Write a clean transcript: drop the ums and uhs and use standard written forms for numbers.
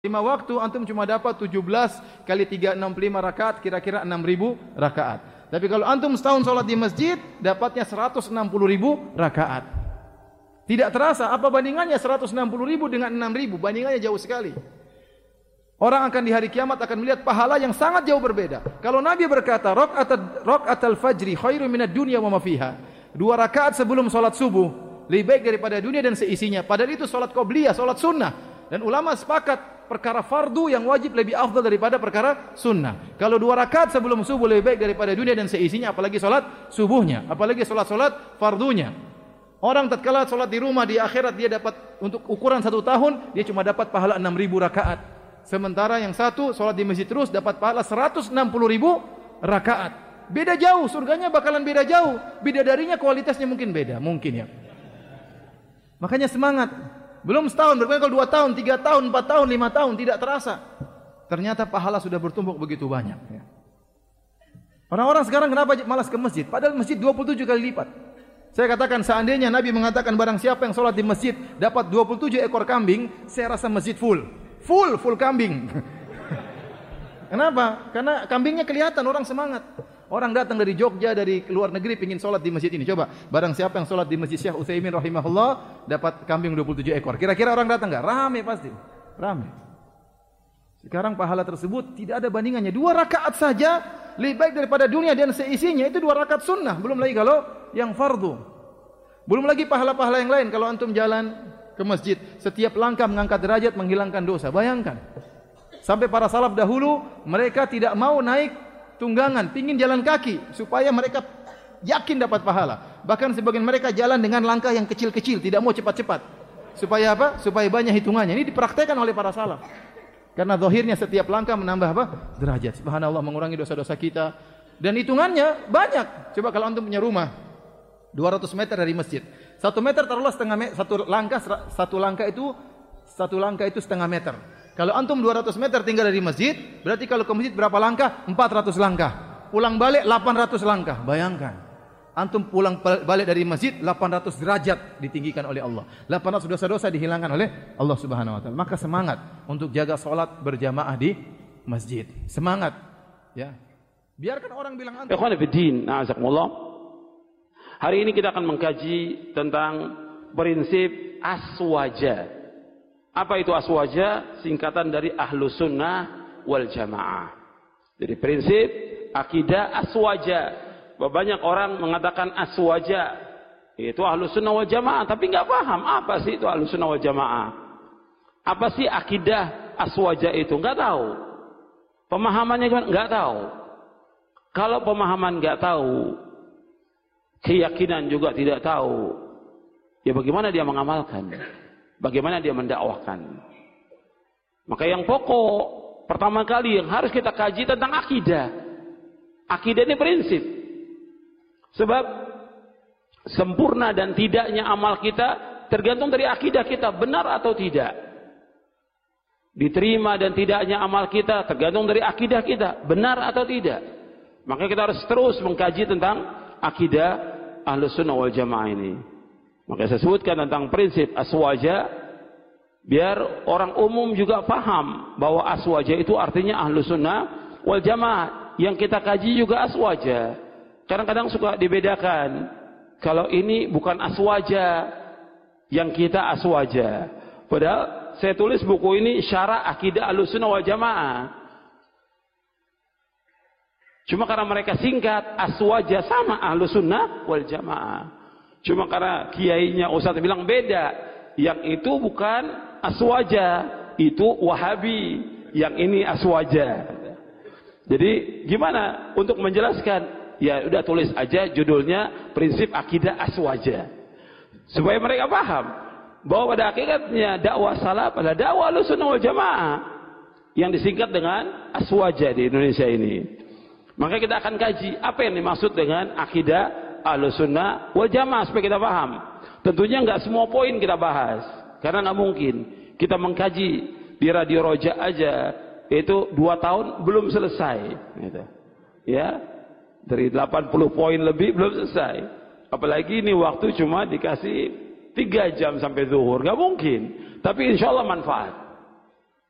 5 waktu antum cuma dapat 17 kali 365 rakaat, kira-kira 6.000 rakaat. Tapi kalau antum setahun sholat di masjid, dapatnya 160.000 rakaat. Tidak terasa, apa bandingannya 160.000 dengan 6.000? Bandingannya jauh sekali. Orang akan di hari kiamat akan melihat pahala yang sangat jauh berbeda. Kalau Nabi berkata, Raka'atul fajri khairu minad dunya wa ma fiha. 2 rakaat sebelum sholat subuh lebih baik daripada dunia dan seisinya. Padahal itu sholat qobliyah, sholat sunnah. Dan ulama sepakat perkara fardu yang wajib lebih afdal daripada perkara sunnah. Kalau 2 rakaat sebelum subuh lebih baik daripada dunia dan seisinya, apalagi solat subuhnya, apalagi solat fardunya. Orang tatkala solat di rumah di akhirat dia dapat untuk ukuran 1 tahun dia cuma dapat pahala 6.000 rakaat. Sementara yang satu solat di masjid terus dapat pahala 160.000 rakaat. Beda jauh, surganya bakalan beda jauh. Bidadarinya kualitasnya mungkin beda, mungkin ya. Makanya semangat. Belum setahun, berarti kalau 2 tahun, 3 tahun, 4 tahun, 5 tahun, tidak terasa. Ternyata pahala sudah bertumpuk begitu banyak. Orang-orang sekarang kenapa malas ke masjid? Padahal masjid 27 kali lipat. Saya katakan seandainya Nabi mengatakan barang siapa yang sholat di masjid dapat 27 ekor kambing, saya rasa masjid full kambing. Kenapa? Karena kambingnya kelihatan, orang semangat. Orang datang dari Jogja, dari luar negeri ingin sholat di masjid ini. Coba, barang siapa yang sholat di masjid Syekh Utsaimin rahimahullah dapat kambing 27 ekor. Kira-kira orang datang enggak? Rame pasti. Rame. Sekarang pahala tersebut tidak ada bandingannya. 2 rakaat saja lebih baik daripada dunia dan seisinya. Itu 2 rakaat sunnah. Belum lagi kalau yang fardu. Belum lagi pahala-pahala yang lain. Kalau antum jalan ke masjid, setiap langkah mengangkat derajat, menghilangkan dosa. Bayangkan. Sampai para salaf dahulu mereka tidak mau naik tunggangan, pingin jalan kaki supaya mereka yakin dapat pahala. Bahkan sebagian mereka jalan dengan langkah yang kecil-kecil, tidak mau cepat-cepat. Supaya apa? Supaya banyak hitungannya. Ini dipraktekkan oleh para salaf. Karena zahirnya setiap langkah menambah apa? Derajat. Subhanallah, mengurangi dosa-dosa kita. Dan hitungannya banyak. Coba kalau antum punya rumah 200 meter dari masjid. 1 meter taruhlah setengah meter, satu langkah itu setengah meter. Kalau antum 200 meter tinggal dari masjid, berarti kalau ke masjid berapa langkah? 400 langkah. Pulang balik 800 langkah. Bayangkan. Antum pulang balik dari masjid 800 derajat ditinggikan oleh Allah. 800 dosa-dosa dihilangkan oleh Allah Subhanahu wa taala. Maka semangat untuk jaga salat berjamaah di masjid. Semangat, ya. Biarkan orang bilang antum. Ikhwan fillah, a'azakumullah. Hari ini kita akan mengkaji tentang prinsip aswaja. Apa itu aswaja? Singkatan dari Ahlus Sunnah wal Jamaah. Jadi prinsip akidah aswaja. Banyak orang mengatakan aswaja itu Ahlus Sunnah wal Jamaah, tapi nggak paham apa sih itu Ahlus Sunnah wal Jamaah. Apa sih akidah aswaja itu? Nggak tahu. Pemahamannya gimana? Nggak tahu. Kalau pemahaman nggak tahu, keyakinan juga tidak tahu, ya bagaimana dia mengamalkan? Bagaimana dia mendakwahkan? Maka yang pokok pertama kali yang harus kita kaji tentang akidah. Akidah ini prinsip. Sebab sempurna dan tidaknya amal kita tergantung dari akidah kita, benar atau tidak. Diterima dan tidaknya amal kita tergantung dari akidah kita, benar atau tidak. Maka kita harus terus mengkaji tentang akidah Ahlus Sunnah wal Jamaah ini. Maka saya sebutkan tentang prinsip aswaja biar orang umum juga paham bahwa aswaja itu artinya Ahlus Sunnah wal Jamaah. Yang kita kaji juga aswaja. Kadang-kadang suka dibedakan. Kalau ini bukan aswaja, yang kita aswaja. Padahal saya tulis buku ini syarah akidah Ahlus Sunnah wal Jamaah. Cuma karena mereka singkat aswaja sama Ahlus Sunnah wal Jamaah. Cuma karena kiainya Ustaz bilang beda. Yang itu bukan aswaja, itu Wahabi. Yang ini aswaja. Jadi gimana untuk menjelaskan? Ya udah tulis aja judulnya prinsip akidah aswaja. Supaya mereka paham bahwa pada hakikatnya dakwah salaf adalah dakwah Ahlus Sunnah wal Jamaah yang disingkat dengan aswaja di Indonesia ini. Maka kita akan kaji apa yang dimaksud dengan akidah Ahlus Sunnah wal Jamaah supaya kita paham. Tentunya nggak semua poin kita bahas karena nggak mungkin kita mengkaji di Radio Roja aja itu 2 tahun belum selesai, gitu. Ya, dari 80 poin lebih belum selesai. Apalagi ini waktu cuma dikasih 3 jam sampai zuhur, nggak mungkin. Tapi insya Allah manfaat.